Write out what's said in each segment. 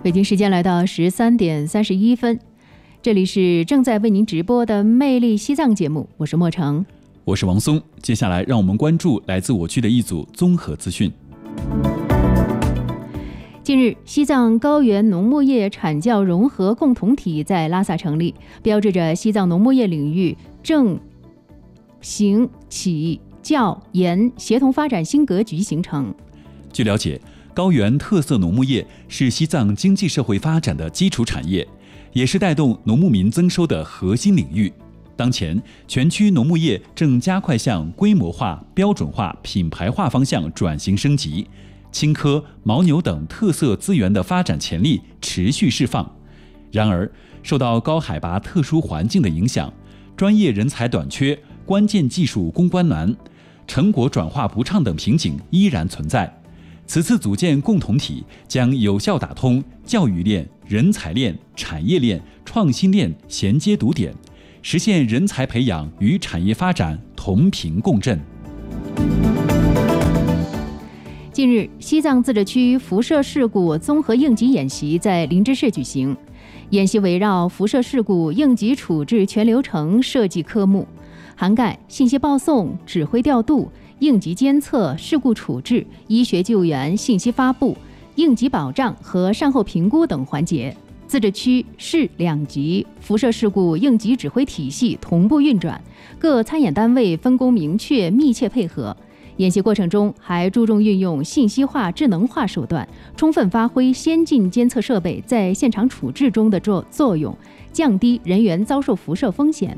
北京时间来到13:31，这里是正在为您直播的魅力西藏节目，我是莫成， 我是王松。接下来让我们关注来自我区的一组综合资讯。 近日，西藏高原农牧业产教融合共同体在拉萨成立，标志着西藏农牧业领域政、行、企、教、研协同发展新格局形成。 据了解，高原特色农牧业是西藏经济社会发展的基础产业，也是带动农牧民增收的核心领域。当前，全区农牧业正加快向规模化、标准化、品牌化方向转型升级，青稞、牦牛等特色资源的发展潜力持续释放。然而，受到高海拔特殊环境的影响，专业人才短缺、关键技术攻关难、成果转化不畅等瓶颈依然存在。此次组建共同体将有效打通教育链、人才链、产业链、创新链衔接堵点，实现人才培养与产业发展同频共振。 近日，西藏自治区辐射事故综合应急演习在林芝市举行。演习围绕辐射事故应急处置全流程设计科目，涵盖信息报送、指挥调度、应急监测、事故处置、医学救援、信息发布、应急保障和善后评估等环节。自治区、市两级辐射事故应急指挥体系同步运转，各参演单位分工明确、密切配合。演习过程中还注重运用信息化、智能化手段，充分发挥先进监测设备在现场处置中的作用，降低人员遭受辐射风险。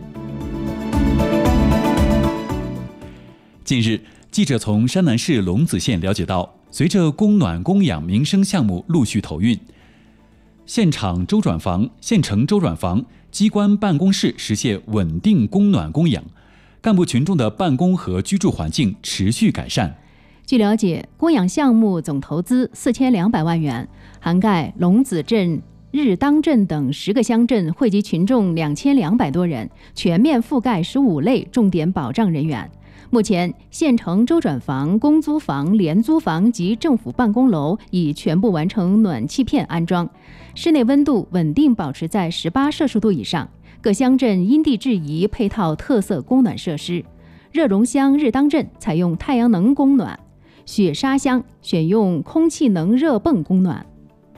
近日，记者从山南市龙子县了解到，随着供暖供氧民生项目陆续投运，县城周转房、机关办公室实现稳定供暖供氧，干部群众的办公和居住环境持续改善。 据了解，供氧项目总投资4200万元，涵盖龙子镇、日当镇等10个乡镇，惠及群众2200多人，全面覆盖15类重点保障人员。目前，县城周转房、公租房、廉租房及政府办公楼已全部完成暖气片安装，室内温度稳定保持在18摄氏度以上。各乡镇因地制宜配套特色供暖设施。热荣乡日当镇采用太阳能供暖，雪沙乡选用空气能热泵供暖。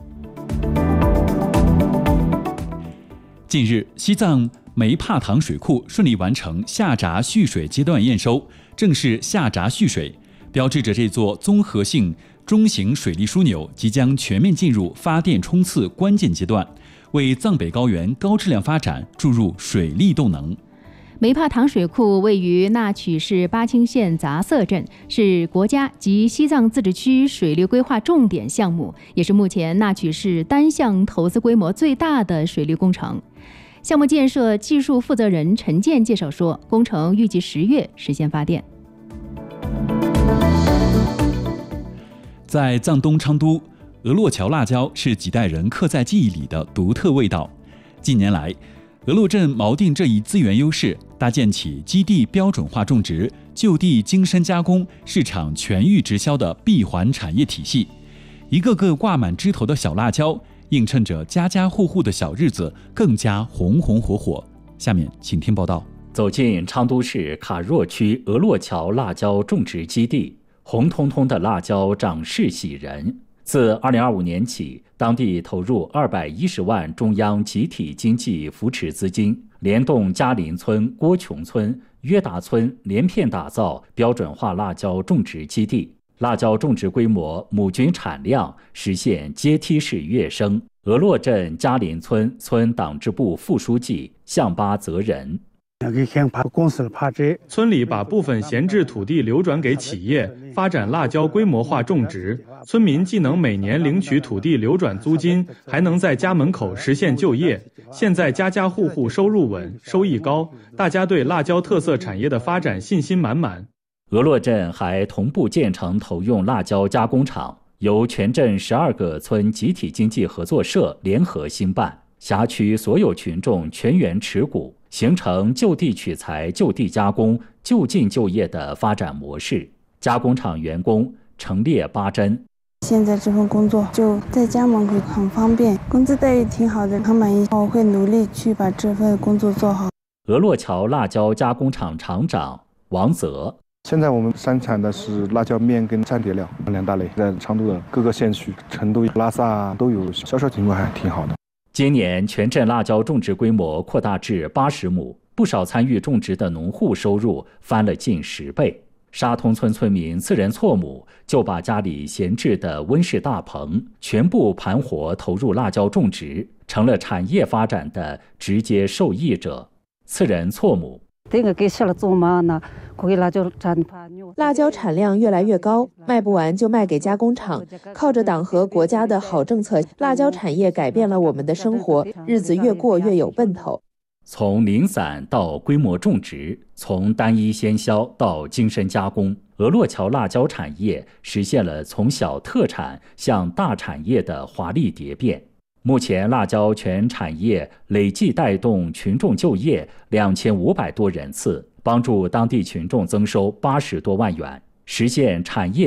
近日，西藏梅帕塘水库顺利完成下闸蓄水阶段验收，正式下闸蓄水，标志着这座综合性中型水利枢纽即将全面进入发电冲刺关键阶段，为藏北高原高质量发展注入水利动能。 梅帕塘水库位于纳曲市巴青县杂色镇，是国家及西藏自治区水利规划重点项目，也是目前纳曲市单项投资规模最大的水利工程。项目建设技术负责人陈健介绍说，工程预计10月实现发电。 在藏东昌都，鹅洛桥辣椒是几代人刻在记忆里的独特味道。近年来，鹅洛镇锚定这一资源优势，搭建起基地标准化种植、就地精深加工、市场全域直销的闭环产业体系。一个个挂满枝头的小辣椒，映衬着家家户户的小日子更加红红火火。下面请听报道。 走进昌都市卡若区鹅洛桥辣椒种植基地，红彤彤的辣椒长势喜人。自2025年起，当地投入210万中央集体经济扶持资金，联动嘉林村、郭琼村、约达村连片打造标准化辣椒种植基地。辣椒种植规模、亩均产量实现阶梯式跃升。鹅洛镇嘉林村村党支部副书记向巴泽仁。 村里把部分闲置土地流转给企业，发展辣椒规模化种植。村民既能每年领取土地流转租金，还能在家门口实现就业。现在家家户户收入稳，收益高，大家对辣椒特色产业的发展信心满满。 鹅洛镇还同步建成投用辣椒加工厂，由全镇12个村集体经济合作社联合兴办，辖区所有群众全员持股，形成就地取材、就地加工、就近就业的发展模式。加工厂员工陈列8针。 现在这份工作就在家门口，很方便，工资待遇挺好的，很满意。我会努力去把这份工作做好。 鹅洛桥辣椒加工厂厂长王泽。 现在我们生产的是辣椒面跟蘸碟料2大类，在成都的各个县区，成都、拉萨都有，销售情况还挺好的。 今年全镇辣椒种植规模扩大至80亩，不少参与种植的农户收入翻了近10倍。沙通村村民次仁错母就把家里闲置的温室大棚全部盘活投入辣椒种植，成了产业发展的直接受益者。次仁错母。 辣椒产量越来越高，卖不完就卖给加工厂。靠着党和国家的好政策，辣椒产业改变了我们的生活，日子越过越有奔头。 从零散到规模种植，从单一鲜销到精深加工，鹅洛桥辣椒产业实现了从小特产向大产业的华丽蝶变。目前，辣椒全产业累计带动群众就业2500多人次，帮助当地群众增收80多万元，实现产业